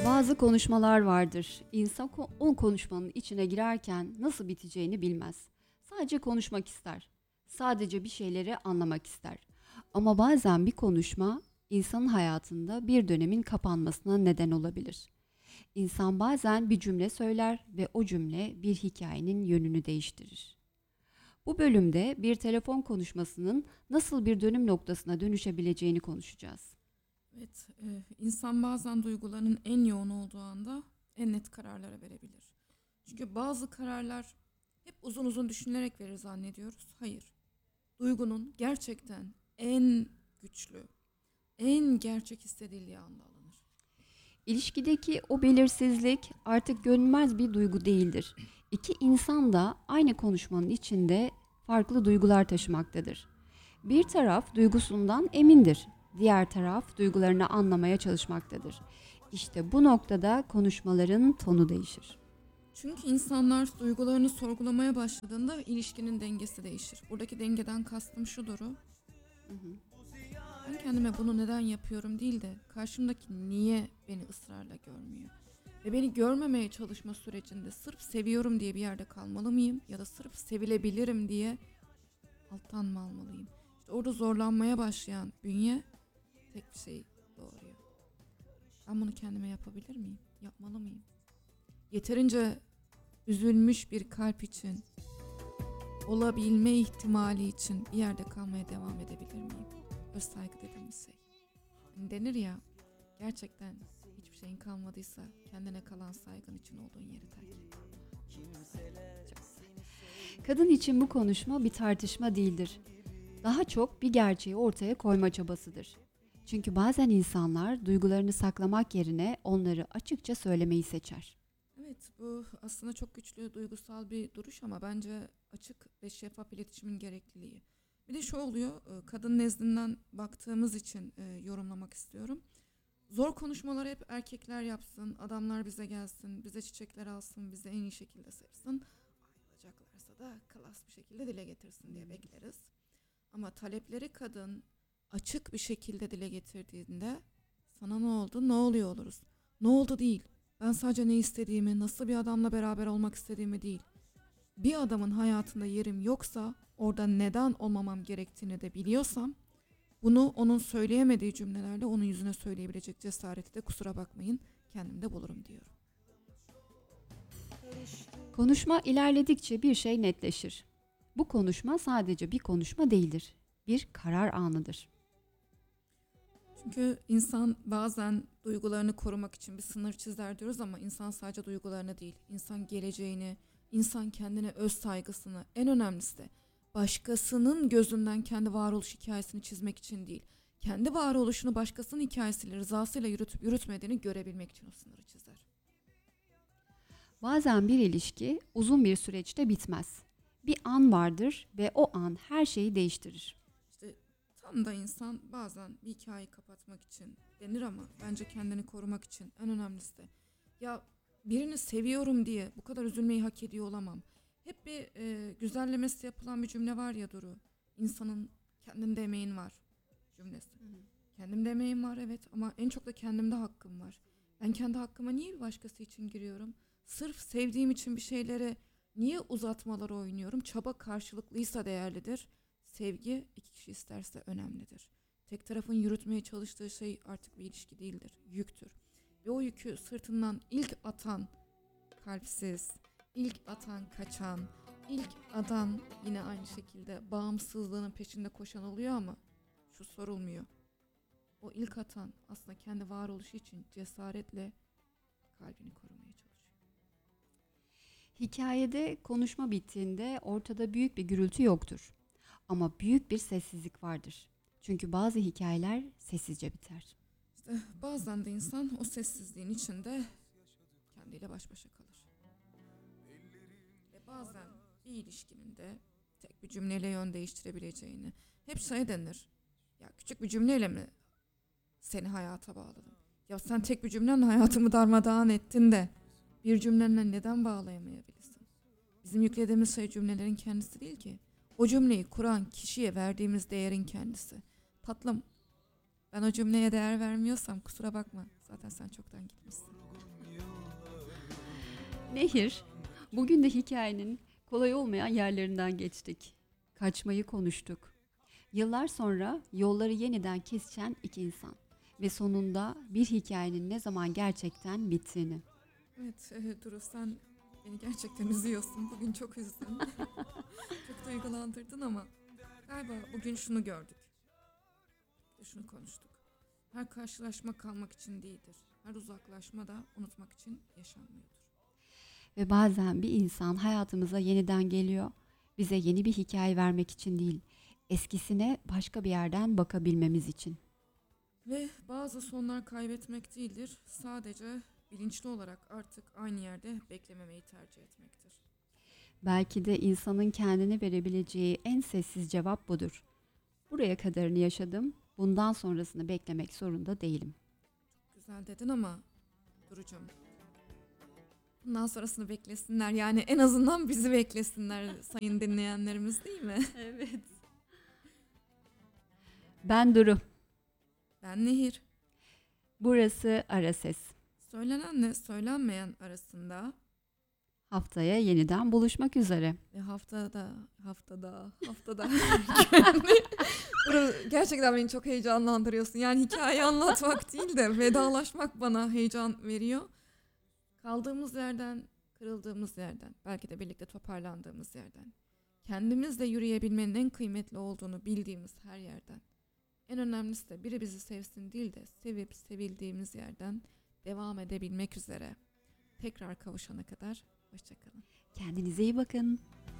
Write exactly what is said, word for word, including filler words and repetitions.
Bazı konuşmalar vardır. İnsan ko- o konuşmanın içine girerken nasıl biteceğini bilmez. Sadece konuşmak ister. Sadece bir şeyleri anlamak ister. Ama bazen bir konuşma insanın hayatında bir dönemin kapanmasına neden olabilir. İnsan bazen bir cümle söyler ve o cümle bir hikayenin yönünü değiştirir. Bu bölümde bir telefon konuşmasının nasıl bir dönüm noktasına dönüşebileceğini konuşacağız. Evet, e, insan bazen duygularının en yoğun olduğu anda en net kararlara verebilir. Çünkü bazı kararlar hep uzun uzun düşünülerek verir zannediyoruz. Hayır, duygunun gerçekten en güçlü, en gerçek hissedildiği anda alınır. İlişkideki o belirsizlik artık görünmez bir duygu değildir. İki insan da aynı konuşmanın içinde farklı duygular taşımaktadır. Bir taraf duygusundan emindir. Diğer taraf duygularını anlamaya çalışmaktadır. İşte bu noktada konuşmaların tonu değişir. Çünkü insanlar duygularını sorgulamaya başladığında ilişkinin dengesi değişir. Buradaki dengeden kastım şudur. Hı hı. Ben kendime bunu neden yapıyorum değil de karşımdaki niye beni ısrarla görmüyor? Ve beni görmemeye çalışma sürecinde sırf seviyorum diye bir yerde kalmalı mıyım? Ya da sırf sevilebilirim diye alttan mı almalıyım? İşte orada zorlanmaya başlayan bünye tek bir şey doğuruyor. Ben bunu kendime yapabilir miyim? Yapmalı mıyım? Yeterince üzülmüş bir kalp için, olabilme ihtimali için bir yerde kalmaya devam edebilir miyim? Öz saygı dediğimiz şey. Hani denir ya, gerçekten hiçbir şeyin kalmadıysa kendine kalan saygın için olduğun yeri terk et. Kadın için bu konuşma bir tartışma değildir. Daha çok bir gerçeği ortaya koyma çabasıdır. Çünkü bazen insanlar duygularını saklamak yerine onları açıkça söylemeyi seçer. Evet, bu aslında çok güçlü duygusal bir duruş ama bence açık ve şeffaf iletişimin gerekliliği. Bir de şu oluyor, e, kadın nezdinden baktığımız için e, yorumlamak istiyorum. Zor konuşmaları hep erkekler yapsın, adamlar bize gelsin, bize çiçekler alsın, bize en iyi şekilde sevsin. Ayrılacaklarsa da klas bir şekilde dile getirsin diye bekleriz. Ama talepleri kadın açık bir şekilde dile getirdiğinde sana ne oldu, ne oluyor oluruz. Ne oldu değil. Ben sadece ne istediğimi, nasıl bir adamla beraber olmak istediğimi değil. Bir adamın hayatında yerim yoksa orada neden olmamam gerektiğini de biliyorsam bunu onun söyleyemediği cümlelerle onun yüzüne söyleyebilecek cesareti de kusura bakmayın kendimde bulurum diyorum. Konuşma ilerledikçe bir şey netleşir. Bu konuşma sadece bir konuşma değildir. Bir karar anıdır. Çünkü insan bazen duygularını korumak için bir sınır çizer diyoruz ama insan sadece duygularını değil, insan geleceğini, insan kendine öz saygısını, en önemlisi de başkasının gözünden kendi varoluş hikayesini çizmek için değil, kendi varoluşunu başkasının hikayesiyle, rızasıyla yürütüp yürütmediğini görebilmek için o sınırı çizer. Bazen bir ilişki uzun bir süreçte bitmez. Bir an vardır ve o an her şeyi değiştirir. İşte tam da insan bazen bir hikayeyi kapatmak için denir ama bence kendini korumak için en önemlisi de ya birini seviyorum diye bu kadar üzülmeyi hak ediyor olamam. Hep bir e, güzellemesi yapılan bir cümle var ya Duru. İnsanın kendinde emeğin var cümlesi. Kendimde emeğim var evet ama en çok da kendimde hakkım var. Ben kendi hakkıma niye bir başkası için giriyorum? Sırf sevdiğim için bir şeylere niye uzatmalar oynuyorum? Çaba karşılıklıysa değerlidir. Sevgi iki kişi isterse önemlidir. Tek tarafın yürütmeye çalıştığı şey artık bir ilişki değildir, yüktür. Ve o yükü sırtından ilk atan kalpsiz, ilk atan kaçan, ilk adam yine aynı şekilde bağımsızlığının peşinde koşan oluyor ama şu sorulmuyor. O ilk atan aslında kendi varoluşu için cesaretle kalbini korumaya çalışıyor. Hikayede konuşma bittiğinde ortada büyük bir gürültü yoktur. Ama büyük bir sessizlik vardır. Çünkü bazı hikayeler sessizce biter. İşte bazen de insan o sessizliğin içinde kendiyle baş başa kalır. Ve bazen bir ilişkinin de tek bir cümleyle yön değiştirebileceğini hep şey denir. Ya küçük bir cümleyle mi seni hayata bağladım? Ya sen tek bir cümlenle hayatımı darmadağın ettin de bir cümlenle neden bağlayamayabilirsin? Bizim yüklediğimiz şey cümlelerin kendisi değil ki. O cümleyi kuran kişiye verdiğimiz değerin kendisi. Tatlım, Ben o cümleye değer vermiyorsam kusura bakma. Zaten sen çoktan gitmişsin. Nehir, bugün de hikayenin kolay olmayan yerlerinden geçtik. Kaçmayı konuştuk. Yıllar sonra yolları yeniden kesişen iki insan ve sonunda bir hikayenin ne zaman gerçekten bittiğini. Evet e, Duru, sen beni gerçekten üzüyorsun. Bugün çok üzdün. Çok duygulandırdın ama galiba bugün şunu gördük. Şunu konuştuk. Her karşılaşma kalmak için değildir. Her uzaklaşma da unutmak için yaşanmıyordur. Ve bazen bir insan hayatımıza yeniden geliyor, bize yeni bir hikaye vermek için değil, eskisine başka bir yerden bakabilmemiz için. Ve bazı sonlar kaybetmek değildir. Sadece bilinçli olarak artık aynı yerde beklememeyi tercih etmektir. Belki de insanın kendine verebileceği en sessiz cevap budur. Buraya kadarını yaşadım, bundan sonrasını beklemek zorunda değilim. Güzel dedin ama Duru'cum, bundan sonrasını beklesinler. Yani en azından bizi beklesinler sayın dinleyenlerimiz, değil mi? Evet. Ben Duru. Ben Nehir. Burası Ara Ses. Söylenenle söylenmeyen arasında Haftaya yeniden buluşmak üzere. ve haftada haftada haftada Duru, gerçekten beni çok heyecanlandırıyorsun. Yani hikaye anlatmak değil de vedalaşmak bana heyecan veriyor. Kaldığımız yerden, kırıldığımız yerden, belki de birlikte toparlandığımız yerden, kendimizle yürüyebilmenin en kıymetli olduğunu bildiğimiz her yerden, en önemlisi de biri bizi sevsin değil de sevip sevildiğimiz yerden devam edebilmek üzere. Tekrar kavuşana kadar hoşça kalın. Kendinize iyi bakın.